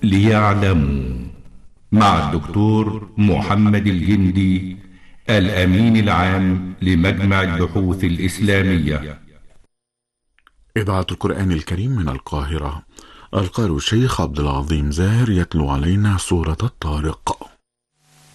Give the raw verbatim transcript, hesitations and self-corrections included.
ليعلموا، مع الدكتور محمد الجندي، الأمين العام لمجمع البحوث الإسلامية. إذاعة القرآن الكريم من القاهرة. القارئ الشيخ عبد العظيم زاهر يتلو علينا سورة الطارق.